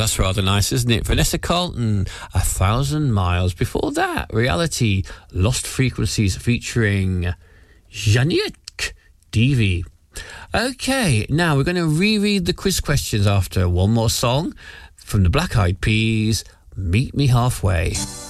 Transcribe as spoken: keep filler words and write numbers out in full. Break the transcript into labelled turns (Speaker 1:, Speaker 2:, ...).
Speaker 1: that's rather nice, isn't it? Vanessa Carlton, A Thousand Miles. Before that, Reality, Lost Frequencies featuring Yannick Devi. Okay, now we're going to reread the quiz questions after one more song from the Black Eyed Peas, Meet Me Halfway.